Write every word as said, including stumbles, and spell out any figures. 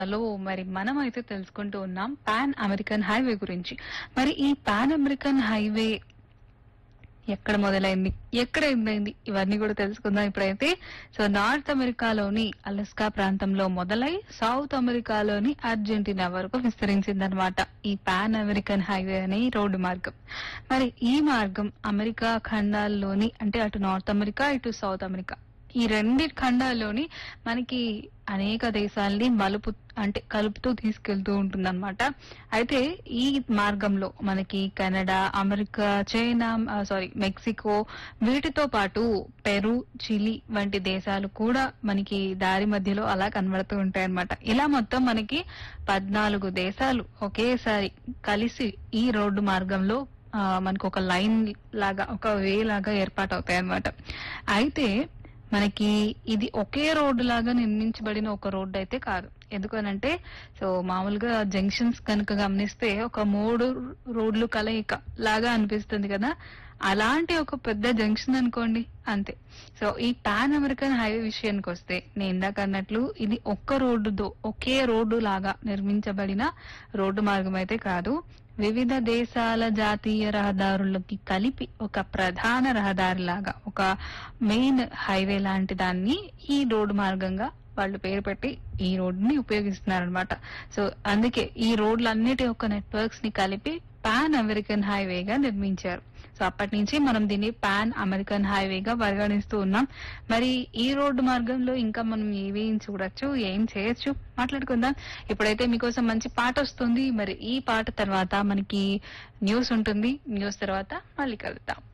లో మరి మనం అయితే తెలుసుకుంటూ ఉన్నాం పాన్ అమెరికన్ హైవే గురించి. మరి ఈ పాన్ అమెరికన్ హైవే ఎక్కడ మొదలైంది, ఎక్కడ ఎండైంది, ఇవన్నీ కూడా తెలుసుకుందాం ఇప్పుడైతే. సో నార్త్ అమెరికాలోని అలస్కా ప్రాంతంలో మొదలై సౌత్ అమెరికాలోని అర్జెంటీనా వరకు విస్తరించిందనమాట ఈ పాన్ అమెరికన్ హైవే అనే ఈ రోడ్డు మార్గం. మరి ఈ మార్గం అమెరికా ఖండాల్లోని, అంటే అటు నార్త్ అమెరికా ఇటు సౌత్ అమెరికా, ఈ రెండు ఖండాల్లోని మనకి అనేక దేశాల్ని మలుపు అంటే కలుపుతూ తీసుకెళ్తూ ఉంటుందన్నమాట. అయితే ఈ మార్గంలో మనకి Canada, America, China, sorry Mexico, వీటితో పాటు పెరు, చిలీ వంటి దేశాలు కూడా మనకి దారి మధ్యలో అలా కనబడుతూ ఉంటాయి అన్నమాట. ఇలా మొత్తం మనకి పద్నాలుగు దేశాలు ఒకేసారి కలిసి ఈ రోడ్డు మార్గంలో ఆ, మనకు ఒక లైన్ లాగా, ఒక వే లాగా ఏర్పాటు అవుతాయి అన్నమాట. అయితే మనకి ఇది ఒకే రోడ్డు లాగా నిర్మించబడిన ఒక రోడ్డు అయితే కాదు. ఎందుకనంటే సో మామూలుగా జంక్షన్స్ కనుక గమనిస్తే ఒక మూడు రోడ్లు కలయిక లాగా అనిపిస్తుంది కదా, అలాంటి ఒక పెద్ద జంక్షన్ అనుకోండి, అంతే. సో ఈ పాన్ అమెరికన్ హైవే విషయానికి వస్తే నేను ఇందాక అన్నట్లు ఇది ఒక్క రోడ్డుతో, ఒకే రోడ్డు లాగా నిర్మించబడిన రోడ్డు మార్గం అయితే కాదు. వివిధ దేశాల జాతీయ రహదారులకి కలిపి ఒక ప్రధాన రహదారి లాగా, ఒక మెయిన్ హైవే లాంటి దాన్ని ఈ రోడ్డు మార్గంగా వాళ్ళు పేరు పెట్టి ఈ రోడ్డుని ఉపయోగిస్తున్నారనమాట. సో అందుకే ఈ రోడ్లన్నిటి యొక్క నెట్వర్క్స్ ని కలిపి పాన్ అమెరికన్ హైవేగా నిర్మించారు. సో అప్పటి నుంచి మనం దీన్ని పాన్ అమెరికన్ హైవేగా పరిగణిస్తూ ఉన్నాం. మరి ఈ రోడ్డు మార్గంలో ఇంకా మనం ఏమేం చూడొచ్చు, ఏం చేయొచ్చు మాట్లాడుకుందాం. ఇప్పుడైతే మీకోసం మంచి పాట వస్తుంది. మరి ఈ పాట తర్వాత మనకి న్యూస్ ఉంటుంది. న్యూస్ తర్వాత మళ్ళీ కలుద్దాం.